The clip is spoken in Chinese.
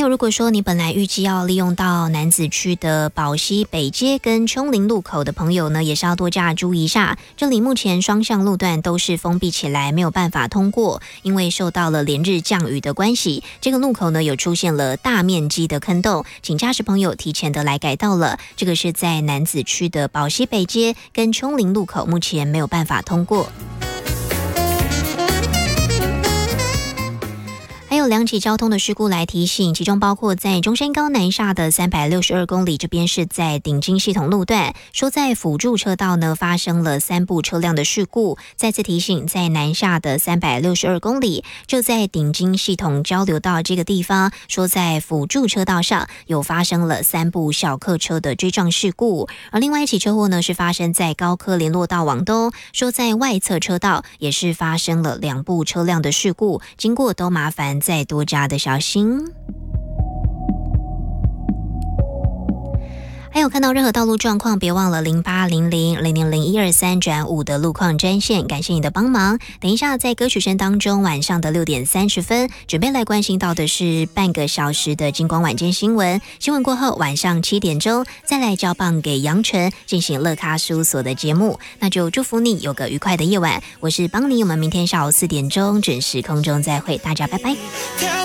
有，如果说你本来预计要利用到楠梓区的宝溪北街跟琼林路口的朋友呢，也是要多加注意一下。这里目前双向路段都是封闭起来，没有办法通过，因为受到了连日降雨的关系，这个路口呢有出现了大面积的坑洞，请驾驶朋友提前的来改道了。这个是在楠梓区的宝溪北街跟琼林路口，目前没有办法通过。还有两起交通的事故来提醒，其中包括在中山高南下的362公里，这边是在顶金系统路段，说在辅助车道呢发生了3部车辆的事故。再次提醒，在南下的362公里，就在顶金系统交流道这个地方，说在辅助车道上有发生了3部小客车的追撞事故。而另外一起车祸呢，是发生在高科联络道往东，说在外侧车道也是发生了2部车辆的事故，经过都麻烦再多加的小心。还有看到任何道路状况，别忘了0800000123-5的路况专线，感谢你的帮忙。等一下在歌曲声当中，晚上的6点30分，准备来关心到的是半个小时的金光晚间新闻。新闻过后，晚上7点钟再来交棒给杨晨进行乐咖事务所的节目。那就祝福你有个愉快的夜晚。我是邦尼，我们明天下午4点钟准时空中再会，大家拜拜。